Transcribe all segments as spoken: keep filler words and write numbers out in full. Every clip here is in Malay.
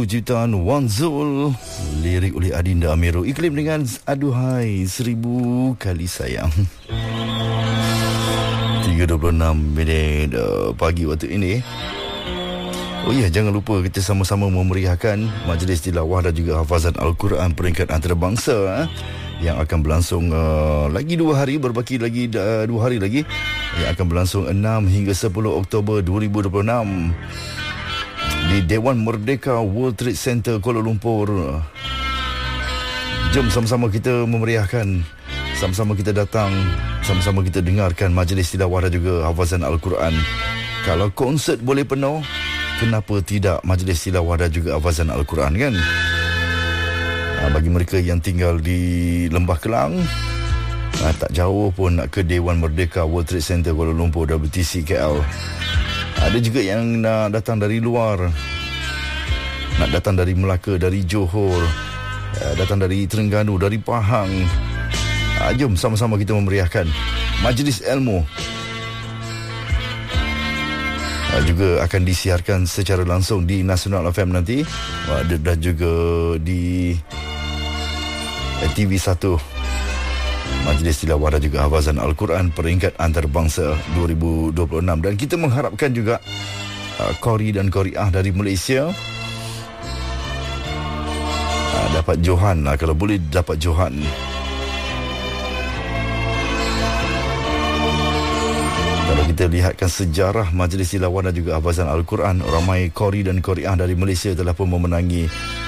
Lagu ciptaan Wan Zul, lirik oleh Adinda Amirul, iklim dengan Aduhai Seribu Kali Sayang. tiga dua puluh enam minit uh, pagi waktu ini. Oh ya, jangan lupa kita sama-sama memeriahkan majlis tilawah dan juga hafazan Al-Quran peringkat antarabangsa eh, yang akan berlangsung uh, lagi dua hari, berbaki lagi uh, dua hari lagi, yang akan berlangsung enam hingga sepuluh Oktober dua ribu dua puluh enam di Dewan Merdeka World Trade Center Kuala Lumpur. Jom sama-sama kita memeriahkan, sama-sama kita datang, sama-sama kita dengarkan majlis tilawah dan juga hafazan Al-Quran. Kalau konsert boleh penuh, kenapa tidak majlis tilawah dan juga hafazan Al-Quran, kan? Ha, bagi mereka yang tinggal di Lembah Kelang, ha, tak jauh pun nak ke Dewan Merdeka World Trade Center Kuala Lumpur, W T C K L. Ada juga yang nak datang dari luar, nak datang dari Melaka, dari Johor, datang dari Terengganu, dari Pahang. Ha, jom sama-sama kita memeriahkan majlis ilmu. Ha, juga akan disiarkan secara langsung di Nasional F M nanti, ha, dan juga di T V satu. Majlis tilawah dan juga hafazan Al-Quran peringkat antarabangsa dua ribu dua puluh enam. Dan kita mengharapkan juga uh, Qori dan Qoriah dari Malaysia uh, dapat johan, uh, kalau boleh dapat johan. Kalau kita lihatkan sejarah majlis tilawah dan juga hafazan Al-Quran, ramai Qori dan Qoriah dari Malaysia telah pun memenangi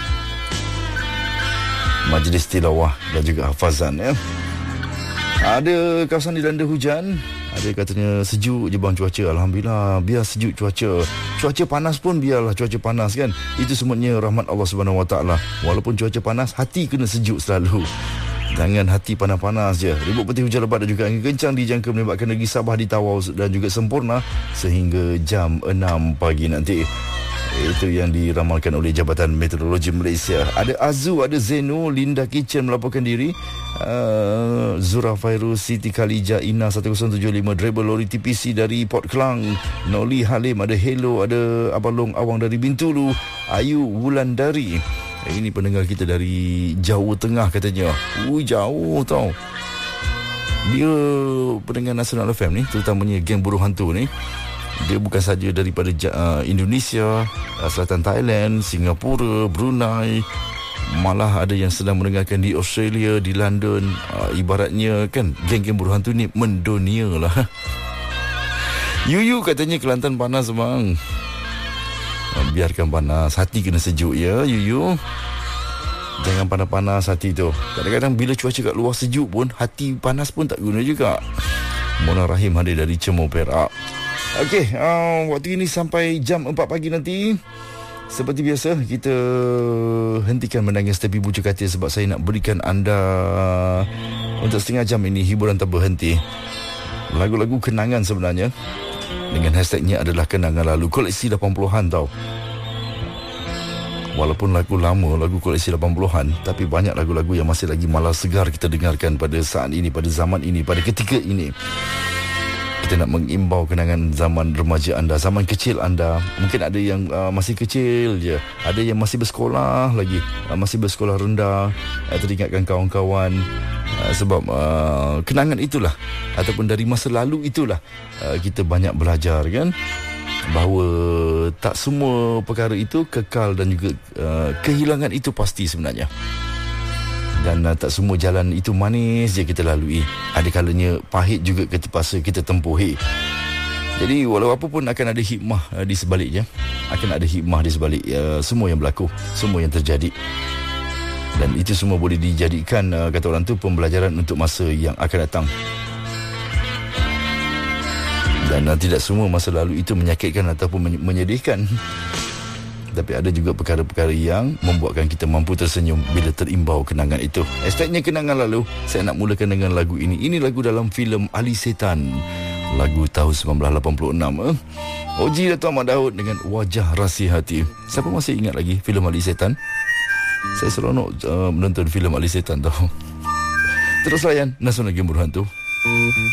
majlis tilawah dan juga hafazan, ya. Ada kawasan dilanda hujan, ada katanya sejuk je bang cuaca. Alhamdulillah, biar sejuk cuaca. Cuaca panas pun biarlah cuaca panas, kan. Itu semuanya rahmat Allah Subhanahu Wa Taala. Walaupun cuaca panas, hati kena sejuk selalu. Jangan hati panas-panas je. Ribut peti hujan lebat dan juga angin kencang dijangka menyebabkan negeri Sabah di Tawau dan juga Sempurna sehingga jam enam pagi nanti. Itu yang diramalkan oleh Jabatan Meteorologi Malaysia. Ada Azu, ada Zeno, Linda Kitchen melaporkan diri, uh, Zura Fairuz, Siti Khalijah, Ina satu kosong tujuh lima, driver lori T P C dari Port Klang, Noli Halim, ada Hello, ada Abalong Awang dari Bintulu, Ayu Wulandari. Eh, ini pendengar kita dari Jawa Tengah katanya. Ui, jauh tau. Dia pendengar Nasional F M ni, terutamanya geng buruh hantu ni. Dia bukan saja daripada uh, Indonesia, uh, Selatan Thailand, Singapura, Brunei, malah ada yang sedang mendengarkan di Australia, di London. Uh, ibaratnya kan, geng-geng buruh hantu ni mendunia lah. Yuyu katanya Kelantan panas bang. Uh, biarkan panas, hati kena sejuk ya Yuyu. Jangan panas-panas hati tu. Kadang-kadang bila cuaca kat luar sejuk pun, hati panas pun tak guna juga. Mona Rahim hadir dari Cemur Perak. Okey, uh, waktu ini sampai jam empat pagi nanti. Seperti biasa, kita hentikan menangis tepi bucu katil sebab saya nak berikan anda untuk setengah jam ini hiburan tak berhenti. Lagu-lagu kenangan sebenarnya, dengan hashtagnya adalah kenangan lalu. Koleksi lapan puluhan tau. Walaupun lagu lama, lagu koleksi lapan puluhan, tapi banyak lagu-lagu yang masih lagi malas segar kita dengarkan pada saat ini, pada zaman ini, pada ketika ini. Kita nak mengimbau kenangan zaman remaja anda, zaman kecil anda. Mungkin ada yang uh, masih kecil je, ada yang masih bersekolah lagi, uh, masih bersekolah rendah, uh, teringatkan kawan-kawan. uh, Sebab uh, kenangan itulah, ataupun dari masa lalu itulah, uh, kita banyak belajar, kan, bahawa tak semua perkara itu kekal dan juga uh, kehilangan itu pasti sebenarnya. Dan uh, tak semua jalan itu manis je kita lalui. Ada kalanya pahit juga kita terpaksa kita tempuhi. Jadi walau apa pun akan ada hikmah uh, di sebaliknya. Akan ada hikmah di sebalik uh, semua yang berlaku, semua yang terjadi. Dan itu semua boleh dijadikan, uh, kata orang tu, pembelajaran untuk masa yang akan datang. Dan uh, tidak semua masa lalu itu menyakitkan ataupun men- menyedihkan. Tapi ada juga perkara-perkara yang membuatkan kita mampu tersenyum bila terimbau kenangan itu. Hashtagnya kenangan lalu. Saya nak mulakan dengan lagu ini. Ini lagu dalam filem Ali Setan, lagu tahun sembilan belas lapan puluh enam. eh? Oji Dato' Ahmad Daud dengan Wajah Rahsia Hati. Siapa masih ingat lagi filem Ali Setan? Saya seronok uh, menonton filem Ali Setan tau. Terus layan Nasional Game Buruh Hantu.